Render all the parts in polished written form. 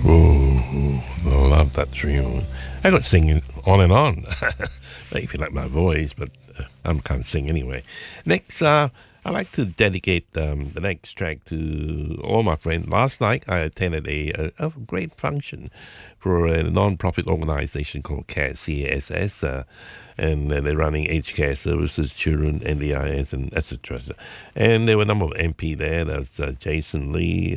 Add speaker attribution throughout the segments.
Speaker 1: Oh, I love that tune. I got singing on and on. If you like my voice, but I'm kind of sing anyway. Next, I'd like to dedicate the next track to all my friends. Last night, I attended a great function for a non-profit organization called CASS, C-A-S-S, and they're running aged care services, children, NDIS, and etc. And there were a number of MP there. There's Jason Lee,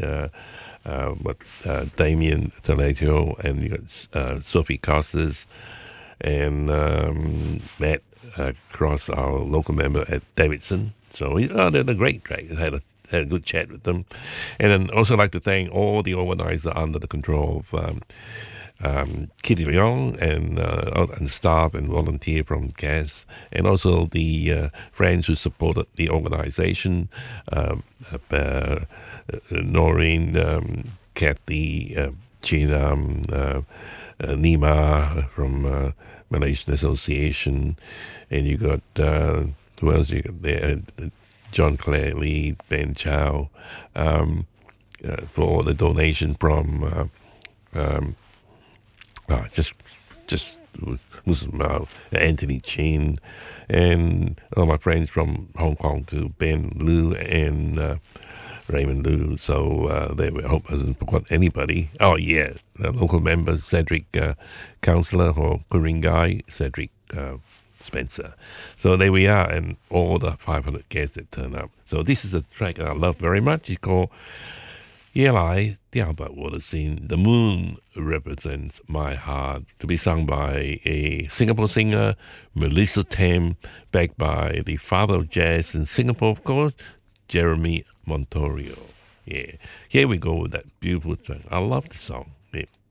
Speaker 1: Damien Toledo, and you got Sophie Costas, and Matt Cross, our local member at Davidson. So they're a great track. I had a good chat with them. And then also like to thank all the organizers under the control of Kitty Leong and staff and volunteer from CAS, and also the friends who supported the organization, Noreen, Kathy, Gina, Nima from Malaysian Association, and you got, who else you got there? John Clare Lee, Ben Chow, for the donation from just Anthony Chin, and all my friends from Hong Kong to Ben Liu and Raymond Liu. So I hope I haven't forgot anybody. Oh yeah, the local members, Cedric, councillor for Ku-ring-gai, Cedric Spencer. So there we are, and all the 500 guests that turn up. So this is a track I love very much. It's called Ye Lai Diao Water Scene. The moon represents my heart, to be sung by a Singapore singer, Melissa Tam, backed by the father of jazz in Singapore, of course, Jeremy Montorio. Yeah, here we go with that beautiful track. I love the song. Yeah.